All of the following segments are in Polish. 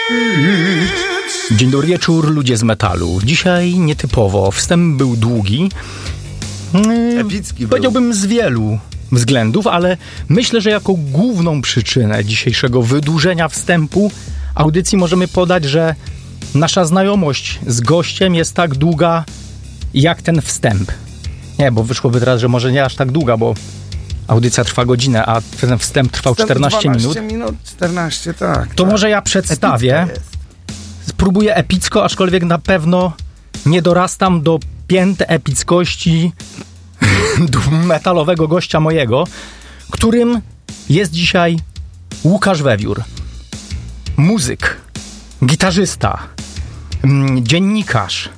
Dzień dobry wieczór, ludzie z metalu. Dzisiaj nietypowo. Wstęp był długi. Epicki Powiedziałbym z wielu względów, ale myślę, że jako główną przyczynę dzisiejszego wydłużenia wstępu audycji możemy podać, że nasza znajomość z gościem jest tak długa jak ten wstęp. Nie, bo wyszłoby teraz, że może nie aż tak długa, bo audycja trwa godzinę, a ten wstęp trwał 14 minut. 14, tak. To może ja przedstawię. Spróbuję epicko, aczkolwiek na pewno nie dorastam do pięt epickości metalowego gościa mojego, którym jest dzisiaj Łukasz Wewiór. Muzyk, gitarzysta, dziennikarz,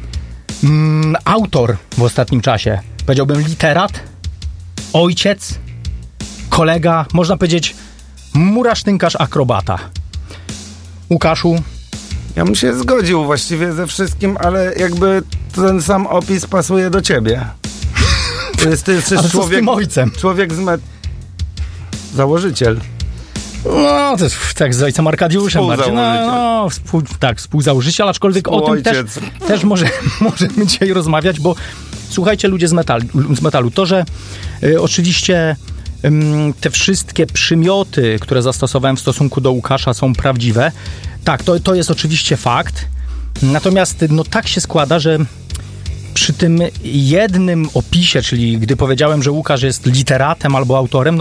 autor w ostatnim czasie. Powiedziałbym literat, ojciec, kolega, można powiedzieć murarz, tynkarz, akrobata. Łukaszu, Ja bym się zgodził właściwie ze wszystkim, ale jakby ten sam opis pasuje do ciebie. Ty jesteś człowiek z założyciel. No, to jest tak z ojcem Arkadiuszem bardziej. Współzałożyciel, aczkolwiek o tym też możemy dzisiaj rozmawiać, bo słuchajcie, ludzie z metalu, to, że oczywiście te wszystkie przymioty, które zastosowałem w stosunku do Łukasza, są prawdziwe. Tak, to jest oczywiście fakt. Natomiast tak się składa, że przy tym jednym opisie, czyli gdy powiedziałem, że Łukasz jest literatem albo autorem,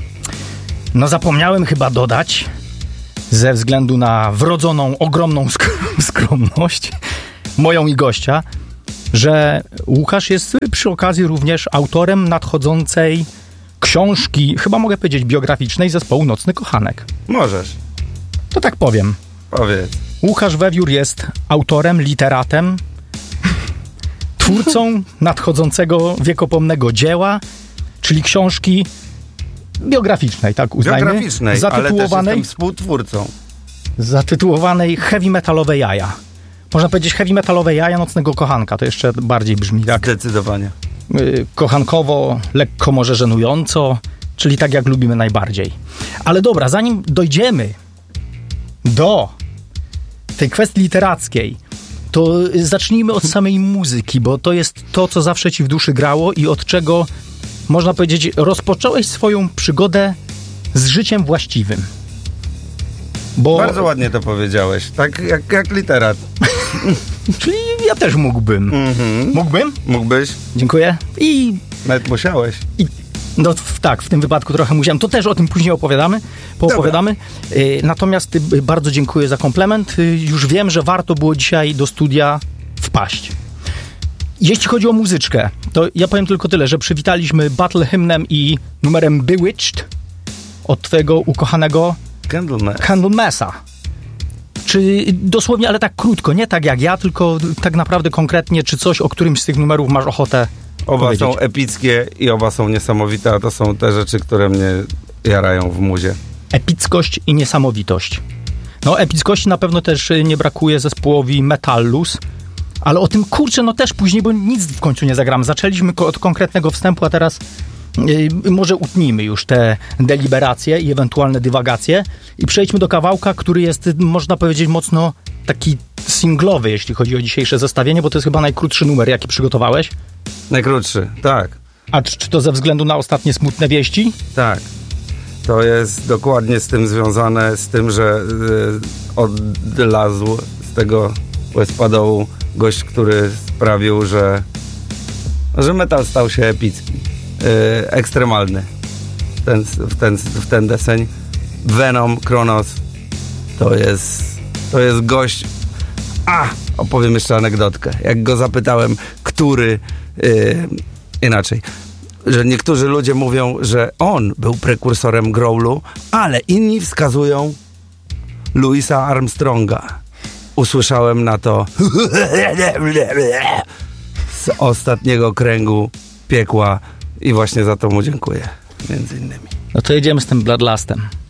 to zapomniałem chyba dodać, ze względu na wrodzoną, ogromną skromność moją i gościa, że Łukasz jest przy okazji również autorem nadchodzącej książki, chyba mogę powiedzieć biograficznej, zespołu Nocny Kochanek. Możesz. To tak powiem. Powiedz. Łukasz Wewiór jest autorem, literatem, twórcą nadchodzącego wiekopomnego dzieła, czyli książki biograficznej, tak uznajmy. Biograficznej, ale też jestem współtwórcą. Zatytułowanej Heavy Metalowe Jaja. Można powiedzieć Heavy Metalowe Jaja Nocnego Kochanka, to jeszcze bardziej brzmi tak. Zdecydowanie. Kochankowo, lekko może żenująco, czyli tak jak lubimy najbardziej. Ale dobra, zanim dojdziemy do tej kwestii literackiej, to zacznijmy od samej muzyki, bo to jest to, co zawsze ci w duszy grało i od czego, można powiedzieć, rozpocząłeś swoją przygodę z życiem właściwym. Bardzo ładnie to powiedziałeś, tak jak literat. Czyli ja też mógłbym. Mógłbym? Mógłbyś. Dziękuję. I nawet musiałeś. Tak, w tym wypadku trochę musiałem. To też o tym później poopowiadamy. Natomiast bardzo dziękuję za komplement. Już wiem, że warto było dzisiaj do studia wpaść. Jeśli chodzi o muzyczkę, to ja powiem tylko tyle, że przywitaliśmy Battle Hymnem i numerem Bewitched od twojego ukochanego Candlemass. Czy dosłownie, ale tak krótko, nie tak jak ja, tylko tak naprawdę konkretnie, czy coś o którymś z tych numerów masz ochotę powiedzieć? Są epickie i oba są niesamowite, a to są te rzeczy, które mnie jarają w muzie. Epickość i niesamowitość. Epickości na pewno też nie brakuje zespołowi Metallus, ale o tym też później, bo nic w końcu nie zagramy. Zaczęliśmy od konkretnego wstępu, a teraz może utnijmy już te deliberacje i ewentualne dywagacje i przejdźmy do kawałka, który jest, można powiedzieć, mocno taki singlowy, jeśli chodzi o dzisiejsze zestawienie, bo to jest chyba najkrótszy numer, jaki przygotowałeś. Najkrótszy, tak. A czy to ze względu na ostatnie smutne wieści? Tak. To jest dokładnie z tym związane, z tym, że odlazł z tego łez-padołu gość, który sprawił, że metal stał się epicki. Ekstremalny w ten deseń. Venom, Kronos to jest gość. Opowiem jeszcze anegdotkę. Jak go zapytałem, inaczej, że niektórzy ludzie mówią, że on był prekursorem growlu, ale inni wskazują Louisa Armstronga. Usłyszałem na to z ostatniego kręgu piekła i właśnie za to mu dziękuję, między innymi. To jedziemy z tym Bloodlustem.